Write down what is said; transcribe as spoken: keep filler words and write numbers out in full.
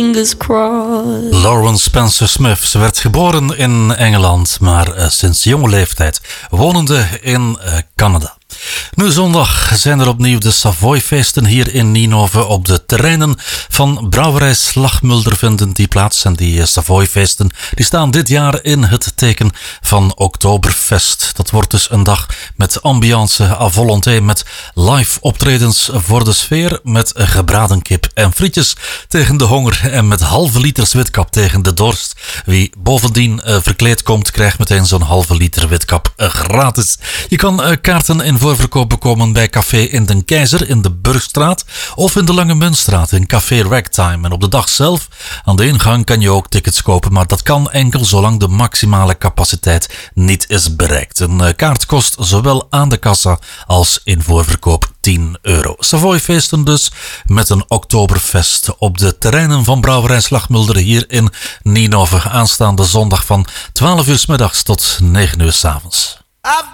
Fingers crossed. Lawrence Spencer Smith. Ze werd geboren in Engeland, maar uh, sinds jonge leeftijd wonende in uh, Canada. Nu zondag zijn er opnieuw de Savoy-feesten hier in Ninove. Op de terreinen van brouwerij Slagmulder vinden die plaats. En die Savoy-feesten die staan dit jaar in het teken van Oktoberfest. Dat wordt dus een dag met ambiance à volonté, met live optredens voor de sfeer, met gebraden kip en frietjes tegen de honger en met halve liters witkap tegen de dorst. Wie bovendien uh, verkleed komt, krijgt meteen zo'n halve liter witkap uh, gratis. Je kan uh, kaarten in voorverkoop bekomen bij Café in den Keizer in de Burgstraat of in de Lange Muntstraat in Café Ragtime. En op de dag zelf, aan de ingang, kan je ook tickets kopen, maar dat kan enkel zolang de maximale capaciteit niet is bereikt. Een uh, kaart kost zowel aan de kassa als in voorverkoop tien euro. Savoy-feesten dus, met een Oktoberfest op de terreinen van brouwerij Slagmulder hier in Ninove. Aanstaande zondag van twaalf uur 's middags tot negen uur 's avonds.